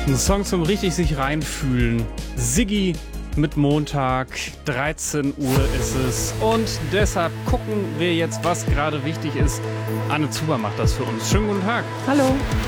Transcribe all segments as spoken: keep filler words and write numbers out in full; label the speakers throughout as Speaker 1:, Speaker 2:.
Speaker 1: Ein Song zum richtig sich reinfühlen. Siggi mit Montag, dreizehn Uhr ist es. Und deshalb gucken wir jetzt, was gerade wichtig ist. Anne Zuber macht das für uns. Schönen guten Tag.
Speaker 2: Hallo.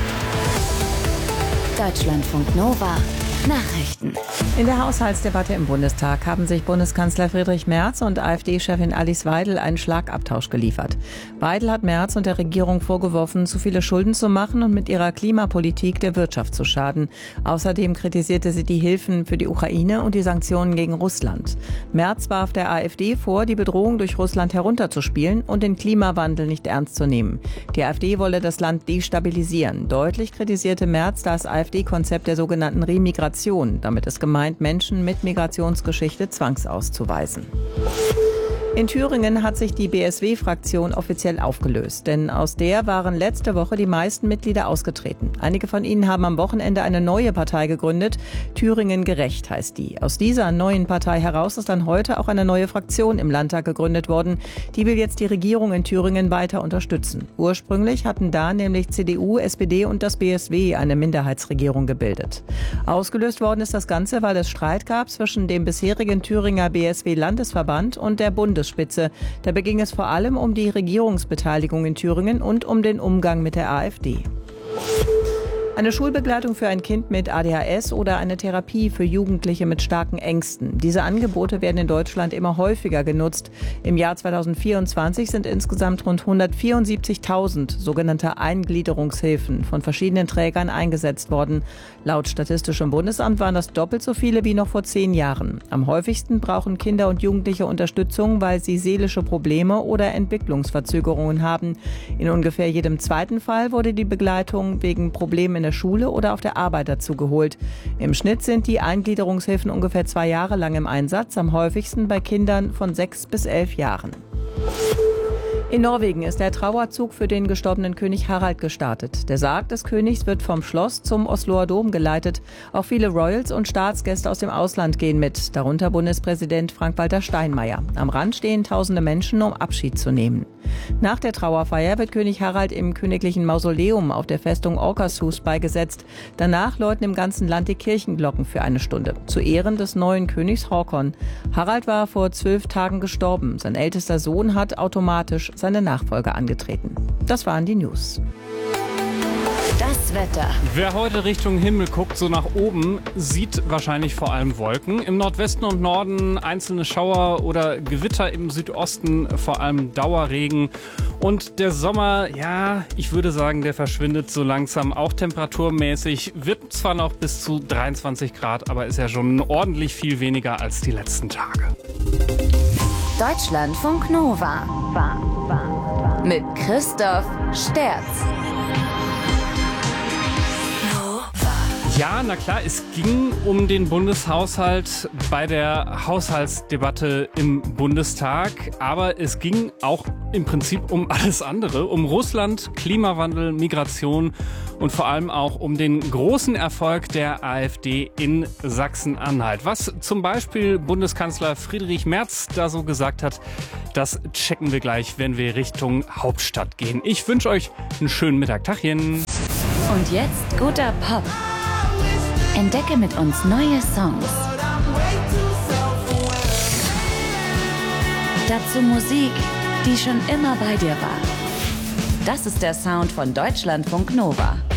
Speaker 3: Deutschlandfunk Nova. Nachrichten.
Speaker 2: In der Haushaltsdebatte im Bundestag haben sich Bundeskanzler Friedrich Merz und AfD-Chefin Alice Weidel einen Schlagabtausch geliefert. Weidel hat Merz und der Regierung vorgeworfen, zu viele Schulden zu machen und mit ihrer Klimapolitik der Wirtschaft zu schaden. Außerdem kritisierte sie die Hilfen für die Ukraine und die Sanktionen gegen Russland. Merz warf der AfD vor, die Bedrohung durch Russland herunterzuspielen und den Klimawandel nicht ernst zu nehmen. Die AfD wolle das Land destabilisieren. Deutlich kritisierte Merz das AfD-Konzept der sogenannten Remigration. Damit ist gemeint, Menschen mit Migrationsgeschichte zwangsauszuweisen. In Thüringen hat sich die B S W-Fraktion offiziell aufgelöst, denn aus der waren letzte Woche die meisten Mitglieder ausgetreten. Einige von ihnen haben am Wochenende eine neue Partei gegründet. Thüringen gerecht heißt die. Aus dieser neuen Partei heraus ist dann heute auch eine neue Fraktion im Landtag gegründet worden. Die will jetzt die Regierung in Thüringen weiter unterstützen. Ursprünglich hatten da nämlich C D U, S P D und das B S W eine Minderheitsregierung gebildet. Ausgelöst worden ist das Ganze, weil es Streit gab zwischen dem bisherigen Thüringer B S W-Landesverband und der Bundes Spitze. Dabei ging es vor allem um die Regierungsbeteiligung in Thüringen und um den Umgang mit der AfD. Eine Schulbegleitung für ein Kind mit A D H S oder eine Therapie für Jugendliche mit starken Ängsten. Diese Angebote werden in Deutschland immer häufiger genutzt. Im Jahr zweitausendvierundzwanzig sind insgesamt rund hundertvierundsiebzigtausend sogenannte Eingliederungshilfen von verschiedenen Trägern eingesetzt worden. Laut Statistischem Bundesamt waren das doppelt so viele wie noch vor zehn Jahren. Am häufigsten brauchen Kinder und Jugendliche Unterstützung, weil sie seelische Probleme oder Entwicklungsverzögerungen haben. In ungefähr jedem zweiten Fall wurde die Begleitung wegen Problemen in der Schule oder auf der Arbeit dazu geholt. Im Schnitt sind die Eingliederungshilfen ungefähr zwei Jahre lang im Einsatz, am häufigsten bei Kindern von sechs bis elf Jahren. In Norwegen ist der Trauerzug für den gestorbenen König Harald gestartet. Der Sarg des Königs wird vom Schloss zum Osloer Dom geleitet. Auch viele Royals und Staatsgäste aus dem Ausland gehen mit, darunter Bundespräsident Frank-Walter Steinmeier. Am Rand stehen tausende Menschen, um Abschied zu nehmen. Nach der Trauerfeier wird König Harald im königlichen Mausoleum auf der Festung Akershus beigesetzt. Danach läuten im ganzen Land die Kirchenglocken für eine Stunde, zu Ehren des neuen Königs Håkon. Harald war vor zwölf Tagen gestorben. Sein ältester Sohn hat automatisch seine Nachfolger angetreten. Das waren die News.
Speaker 3: Das Wetter.
Speaker 1: Wer heute Richtung Himmel guckt, so nach oben, sieht wahrscheinlich vor allem Wolken. Im Nordwesten und Norden einzelne Schauer oder Gewitter, im Südosten vor allem Dauerregen. Und der Sommer, ja, ich würde sagen, der verschwindet so langsam, auch temperaturmäßig. Wird zwar noch bis zu dreiundzwanzig Grad, aber ist ja schon ordentlich viel weniger als die letzten Tage.
Speaker 3: Deutschlandfunk Nova. Mit Christoph Sterz.
Speaker 1: Ja, na klar, es ging um den Bundeshaushalt bei der Haushaltsdebatte im Bundestag. Aber es ging auch im Prinzip um alles andere. Um Russland, Klimawandel, Migration und vor allem auch um den großen Erfolg der AfD in Sachsen-Anhalt. Was zum Beispiel Bundeskanzler Friedrich Merz da so gesagt hat, das checken wir gleich, wenn wir Richtung Hauptstadt gehen. Ich wünsche euch einen schönen Mittag. Tachchen.
Speaker 3: Und jetzt guter Pop. Entdecke mit uns neue Songs. Dazu Musik, die schon immer bei dir war. Das ist der Sound von Deutschlandfunk Nova.